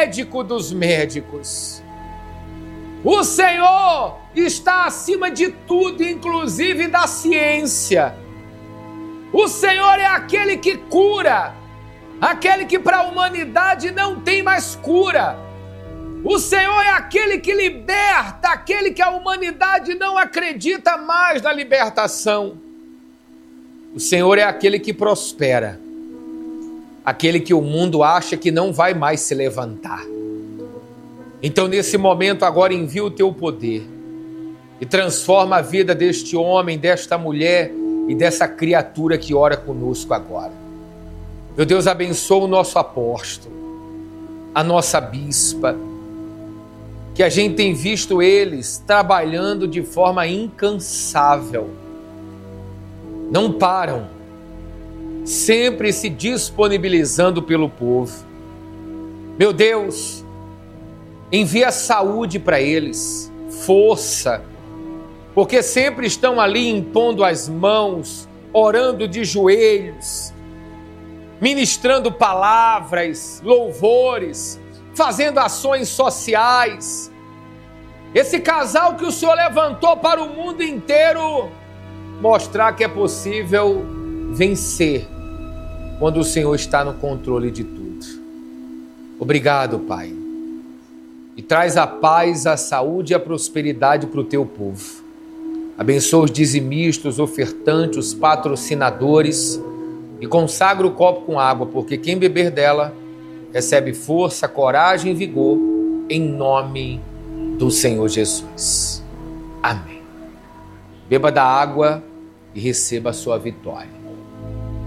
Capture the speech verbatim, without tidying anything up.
médico dos médicos. O Senhor está acima de tudo, inclusive da ciência. O Senhor é aquele que cura, aquele que para a humanidade não tem mais cura. O Senhor é aquele que liberta, aquele que a humanidade não acredita mais na libertação. O Senhor é aquele que prospera, aquele que o mundo acha que não vai mais se levantar. Então, nesse momento, agora envia o teu poder e transforma a vida deste homem, desta mulher e dessa criatura que ora conosco agora. Meu Deus, abençoa o nosso apóstolo, a nossa bispa, que a gente tem visto eles trabalhando de forma incansável. Não param, sempre se disponibilizando pelo povo. Meu Deus, envia saúde para eles, força, porque sempre estão ali impondo as mãos, orando de joelhos, ministrando palavras, louvores, fazendo ações sociais. Esse casal que o Senhor levantou para o mundo inteiro mostrar que é possível vencer quando o Senhor está no controle de tudo. Obrigado, Pai. E traz a paz, a saúde e a prosperidade para o teu povo. Abençoa os dizimistas, os ofertantes, os patrocinadores e consagra o copo com água, porque quem beber dela recebe força, coragem e vigor, em nome do Senhor Jesus. Amém. Beba da água e receba a sua vitória.